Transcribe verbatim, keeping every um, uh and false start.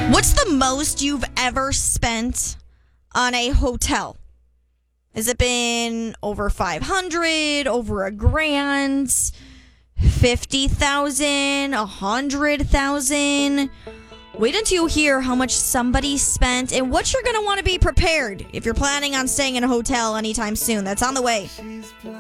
What's the most you've ever spent on a hotel? Has it been over five hundred, over a grand, fifty thousand, a hundred thousand? Wait until you hear how much somebody spent and what you're going to want to be prepared if you're planning on staying in a hotel anytime soon. That's on the way.